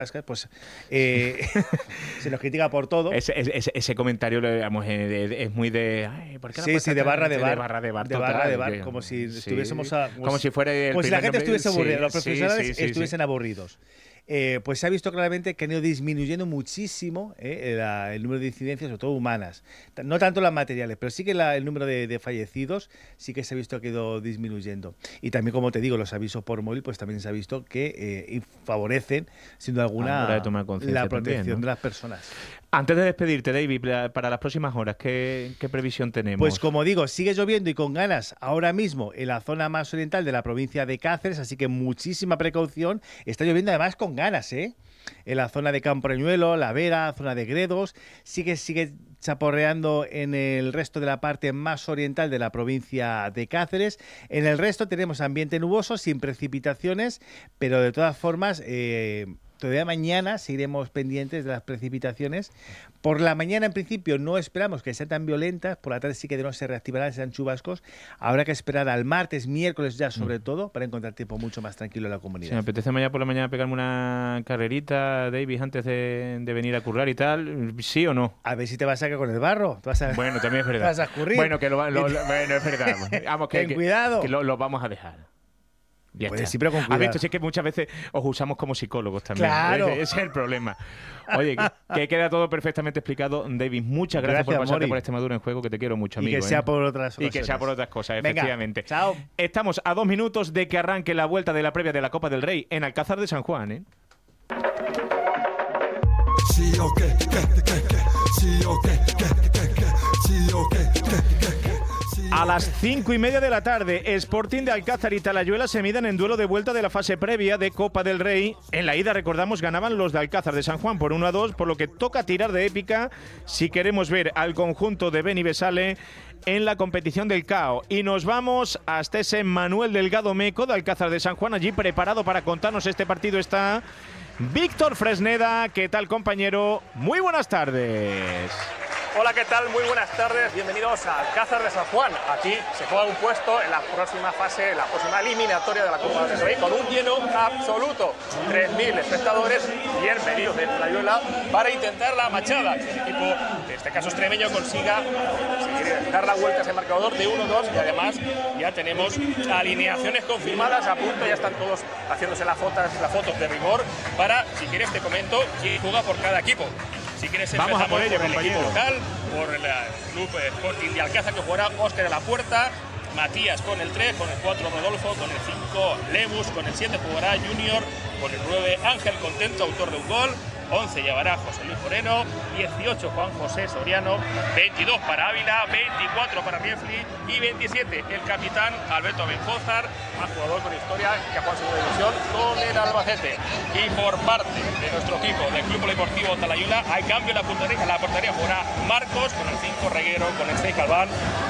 pues se nos critica por todo. Ese comentario, digamos, es muy de... Ay, ¿por qué sí, de barra de bar. De barra de bar, de total, barra de bar, que, como si sí, estuviésemos... como si fuera el como si la gente estuviese aburrida, los sí, profesionales sí, estuviesen aburridos. Pues se ha visto claramente que han ido disminuyendo muchísimo el número de incidencias, sobre todo humanas. No tanto las materiales, pero sí que el número de fallecidos sí que se ha visto que ha ido disminuyendo. Y también, como te digo, los avisos por móvil, pues también se ha visto que favorecen, sin duda alguna, la protección también, ¿no?, de las personas. Antes de despedirte, David, para las próximas horas, ¿qué previsión tenemos? Pues como digo, sigue lloviendo y con ganas ahora mismo en la zona más oriental de la provincia de Cáceres, así que muchísima precaución. Está lloviendo además con ganas, en la zona de Camporeñuelo, La Vera, zona de Gredos. Sigue chaporreando en el resto de la parte más oriental de la provincia de Cáceres. En el resto tenemos ambiente nuboso, sin precipitaciones, pero de todas formas... todavía mañana seguiremos pendientes de las precipitaciones. Por la mañana, en principio, no esperamos que sean tan violentas. Por la tarde sí que de nuevo se reactivarán, serán chubascos. Habrá que esperar al martes, miércoles ya, sobre todo, para encontrar tiempo mucho más tranquilo en la comunidad. Si me apetece mañana por la mañana pegarme una carrerita, David, antes de venir a currar y tal, ¿sí o no? A ver si te vas a sacar con el barro. Bueno, también es verdad. Vas a escurrir. Bueno, bueno, es verdad. Vamos, Ten cuidado. Que lo vamos a dejar. Ya pues está. sí, pero con cuidado. Has visto, sí, que muchas veces os usamos como psicólogos también. Claro. Ese es el problema. Oye, que queda todo perfectamente explicado. David, muchas gracias por pasarte por Extremadura en Juego, que te quiero mucho, amigo. Y que sea por otras cosas. Y que sea por otras cosas, Venga, efectivamente. Chao. Estamos a 2 minutos de que arranque la vuelta de la previa de la Copa del Rey en Alcázar de San Juan, Sí o qué, sí o qué, sí o qué. A las 5:30 de la tarde, Sporting de Alcázar y Talayuela se miden en duelo de vuelta de la fase previa de Copa del Rey. En la ida, recordamos, ganaban los de Alcázar de San Juan por 1-2, por lo que toca tirar de épica si queremos ver al conjunto de Beni Besale en la competición del CAO. Y nos vamos hasta ese Manuel Delgado Meco de Alcázar de San Juan. Allí preparado para contarnos este partido está Víctor Fresneda. ¿Qué tal, compañero? Muy buenas tardes. Hola, ¿qué tal? Muy buenas tardes. Bienvenidos a Alcázar de San Juan. Aquí se juega un puesto en la próxima fase, la próxima eliminatoria de la Copa del Rey, con un lleno absoluto. 3.000 espectadores bien venidos de Talayuela para intentar la machada. Que el equipo, en este caso extremeño, consiga dar la vuelta a ese marcador de 1-2, y además ya tenemos alineaciones confirmadas a punto. Ya están todos haciéndose las fotos de rigor para, si quieres te comento, quién juega por cada equipo. Si quieres empezamos por el equipo local, por el Club Sporting de Alcázar, que jugará Óscar a la puerta, Matías con el 3, con el 4 Rodolfo, con el 5 Lemus, con el 7 jugará Junior, con el 9 Ángel Contento, autor de un gol, 11 llevará José Luis Moreno, 18 Juan José Soriano, 22 para Ávila, 24 para Riefli y 27 el capitán Alberto Benjózar, más jugador con historia que ha jugado en segunda división con el Albacete. Y por parte de nuestro equipo del Club Deportivo Talayuela hay cambio en la portería jugará Marcos, con el 5 Reguero, con el 6 Galván,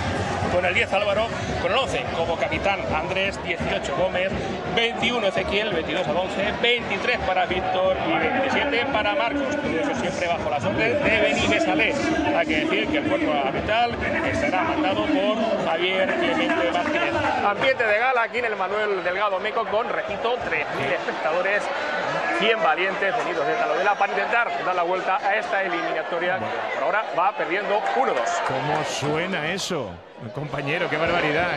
con el 10 Álvaro, con el 11 como capitán Andrés, 18 Gómez, 21 Ezequiel, 22 Alonce, 23 para Víctor y 27 para Marcos. Todo eso siempre bajo las órdenes de Beni Besale. Hay que decir que el cuerpo arbitral estará mandado por Javier Clemente Martínez. Ambiente de gala aquí en el Manuel Delgado Meco con, repito, 3.000 espectadores, 100 valientes venidos de Talayuela para intentar dar la vuelta a esta eliminatoria que por ahora va perdiendo 1-2. ¿Cómo suena eso? Compañero, qué barbaridad,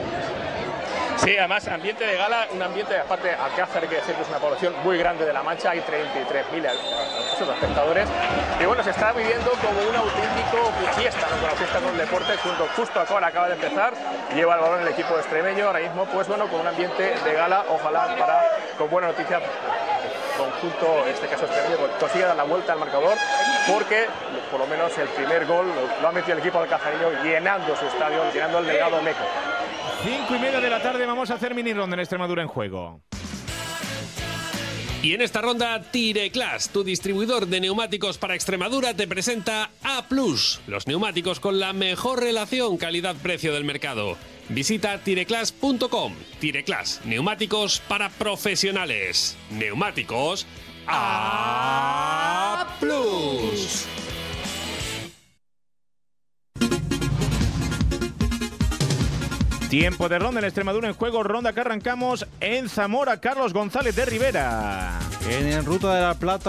Sí, además, ambiente de gala, un ambiente, aparte, Alcázar, hay que decir que es una población muy grande de La Mancha, hay 33.000 espectadores, y bueno, se está viviendo como un auténtico fiesta, ¿no? Con la fiesta con el deporte, justo acaba de empezar, lleva el balón el equipo extremeño, ahora mismo, pues bueno, con un ambiente de gala, ojalá con buena noticia, conjunto, en este caso extremeño, consigue dar la vuelta al marcador, porque por lo menos el primer gol lo ha metido el equipo alcazareño llenando su estadio, llenando el Delgado Meco. 5:30 de la tarde, vamos a hacer mini ronda en Extremadura en Juego. Y en esta ronda, Tireclass, tu distribuidor de neumáticos para Extremadura, te presenta A+, los neumáticos con la mejor relación calidad-precio del mercado. Visita tireclass.com. Tireclass, neumáticos para profesionales. Neumáticos A+. Tiempo de ronda en Extremadura en Juego, ronda que arrancamos en Zamora. Carlos González de Rivera. En Ruta de la Plata